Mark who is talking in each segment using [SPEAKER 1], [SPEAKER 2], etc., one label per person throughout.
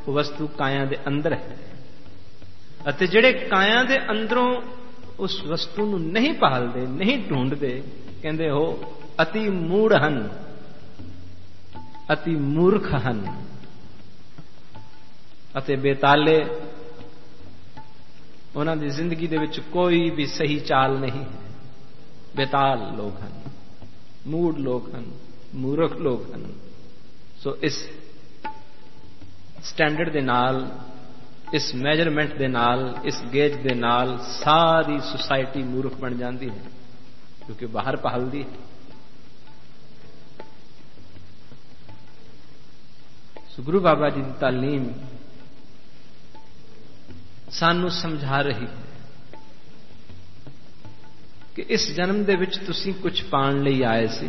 [SPEAKER 1] ਉਹ ਵਸਤੂ ਕਾਇਆ ਦੇ ਅੰਦਰ ਹੈ। ਅਤੇ ਜਿਹੜੇ ਕਾਇਆ ਦੇ ਅੰਦਰੋਂ ਉਸ ਵਸਤੂ ਨੂੰ ਨਹੀਂ ਭਾਲਦੇ, ਨਹੀਂ ਢੂੰਡਦੇ, ਕਹਿੰਦੇ ਉਹ ਅਤੀ ਮੂੜ ਹਨ, ਅਤੀ ਮੂਰਖ ਹਨ ਅਤੇ ਬੇਤਾਲੇ। ਉਹਨਾਂ ਦੀ ਜ਼ਿੰਦਗੀ ਦੇ ਵਿੱਚ ਕੋਈ ਵੀ ਸਹੀ ਚਾਲ ਨਹੀਂ ਹੈ। ਬੇਤਾਲ ਲੋਕ ਹਨ, ਮੂੜ ਲੋਕ ਹਨ, ਮੂਰਖ ਲੋਕ ਹਨ। ਸੋ ਇਸ ਸਟੈਂਡਰਡ ਦੇ ਨਾਲ, ਇਸ ਮੈਜਰਮੈਂਟ ਦੇ ਨਾਲ, ਇਸ ਗੇਜ ਦੇ ਨਾਲ ਸਾਰੀ ਸੁਸਾਇਟੀ ਮੂਰਖ ਬਣ ਜਾਂਦੀ ਹੈ, ਕਿਉਂਕਿ ਬਾਹਰ ਭਾਲਦੀ ਹੈ। ਸੋ ਗੁਰੂ ਬਾਬਾ ਜੀ ਦੀ ਤਾਲੀਮ ਸਾਨੂੰ ਸਮਝਾ ਰਹੀ ਹੈ ਕਿ ਇਸ ਜਨਮ ਦੇ ਵਿੱਚ ਤੁਸੀਂ ਕੁਝ ਪਾਉਣ ਲਈ ਆਏ ਸੀ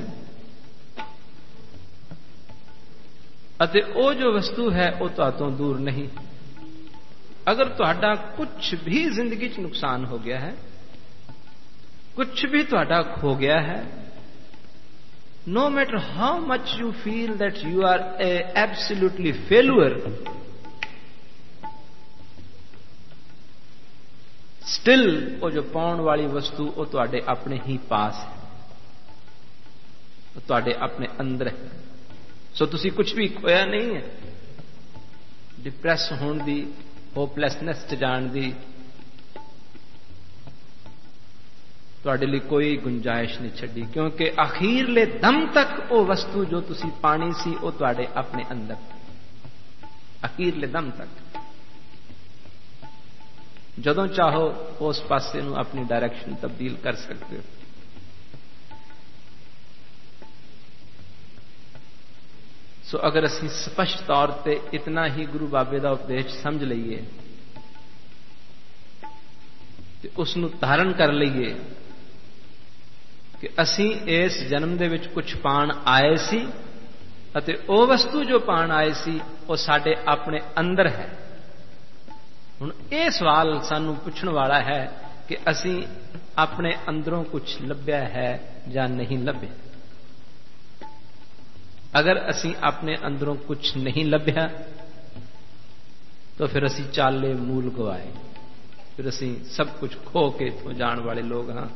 [SPEAKER 1] ਅਤੇ ਉਹ ਜੋ ਵਸਤੂ ਹੈ ਉਹ ਤੁਹਾਤੋਂ ਦੂਰ ਨਹੀਂ। ਅਗਰ ਤੁਹਾਡਾ ਕੁਝ ਵੀ ਜ਼ਿੰਦਗੀ 'ਚ ਨੁਕਸਾਨ ਹੋ ਗਿਆ ਹੈ, ਕੁਝ ਵੀ ਤੁਹਾਡਾ ਖੋ ਗਿਆ ਹੈ, no matter how much you feel that you are absolutely failure, still ਉਹ ਜੋ ਪਾਉਣ ਵਾਲੀ ਵਸਤੂ ਉਹ ਤੁਹਾਡੇ ਆਪਣੇ ਹੀ ਪਾਸ ਹੈ, ਉਹ ਤੁਹਾਡੇ ਆਪਣੇ ਅੰਦਰ ਹੈ। ਸੋ ਤੁਸੀਂ ਕੁਝ ਵੀ ਖੋਇਆ ਨਹੀਂ ਹੈ। ਡਿਪਰੈਸ ਹੋਣ ਦੀ, ਹੋਪਲੈਸਨੈਸ 'ਚ ਜਾਣ ਦੀ ਤੁਹਾਡੇ ਲਈ ਕੋਈ ਗੁੰਜਾਇਸ਼ ਨਹੀਂ ਛੱਡੀ, ਕਿਉਂਕਿ ਅਖੀਰਲੇ ਦਮ ਤੱਕ ਉਹ ਵਸਤੂ ਜੋ ਤੁਸੀਂ ਪਾਣੀ ਸੀ ਉਹ ਤੁਹਾਡੇ ਆਪਣੇ ਅੰਦਰ, ਅਖੀਰਲੇ ਦਮ ਤੱਕ। ਜਦੋਂ ਚਾਹੋ ਉਸ ਪਾਸੇ ਨੂੰ ਆਪਣੀ ਡਾਇਰੈਕਸ਼ਨ ਤਬਦੀਲ ਕਰ ਸਕਦੇ ਹੋ। ਸੋ ਅਗਰ ਅਸੀਂ ਸਪਸ਼ਟ ਤੌਰ ਤੇ ਇਤਨਾ ਹੀ ਗੁਰੂ ਬਾਬੇ ਦਾ ਉਪਦੇਸ਼ ਸਮਝ ਲਈਏ ਤੇ ਉਸ ਨੂੰ ਧਾਰਨ ਕਰ ਲਈਏ ਕਿ ਅਸੀਂ ਇਸ ਜਨਮ ਦੇ ਵਿੱਚ ਕੁਝ ਪਾਣ ਆਏ ਸੀ ਅਤੇ ਉਹ ਵਸਤੂ ਜੋ ਪਾਣ ਆਏ ਸੀ ਉਹ ਸਾਡੇ ਆਪਣੇ ਅੰਦਰ ਹੈ। ਹੁਣ ਇਹ ਸਵਾਲ ਸਾਨੂੰ ਪੁੱਛਣ ਵਾਲਾ ਹੈ ਕਿ ਅਸੀਂ ਆਪਣੇ ਅੰਦਰੋਂ ਕੁਝ ਲੱਭਿਆ ਹੈ ਜਾਂ ਨਹੀਂ ਲੱਭਿਆ। ਅਗਰ ਅਸੀਂ ਆਪਣੇ ਅੰਦਰੋਂ ਕੁਝ ਨਹੀਂ ਲੱਭਿਆ ਤਾਂ ਫਿਰ ਅਸੀਂ ਚਾਲੇ ਮੂਲ ਗਵਾਏ, ਫਿਰ ਅਸੀਂ ਸਭ ਕੁਝ ਖੋ ਕੇ ਇੱਥੋਂ ਜਾਣ ਵਾਲੇ ਲੋਕ ਹਾਂ।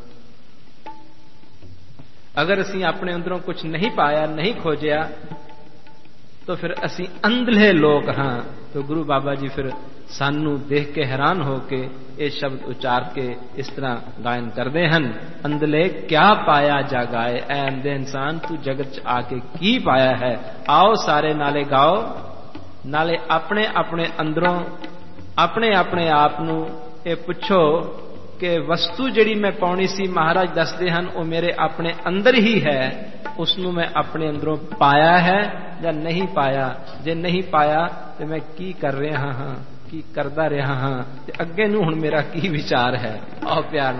[SPEAKER 1] ਅਗਰ ਅਸੀਂ ਆਪਣੇ ਅੰਦਰੋਂ ਕੁਝ ਨਹੀਂ ਪਾਇਆ, ਨਹੀਂ ਖੋਜਿਆ ਤਾਂ ਫਿਰ ਅਸੀਂ ਅੰਧਲੇ ਲੋਕ ਹਾਂ। तो गुरु बाबा जी फिर सानू देख के हैरान होके ये शब्द उचार के इस तरह गायन करते हैं, अंधले क्या पाया जा गाए, ऐ अंधे इंसान तू जगत च आके की पाया है। आओ सारे नाले गाओ, नाले अपने अपने अंदरों अपने अपने आप नू ये पुछो कि वस्तु जिहड़ी मैं पाउणी सी महाराज दसदे हन वो मेरे अपने अंदर ही है, उसनू मैं अपने अंदरों पाया है या नहीं पाया। जे नहीं पाया तो मैं की कर रहा हाँ, की करदा रहा हाँ, ते अगे नू हुण मेरा की विचार है। आओ प्यार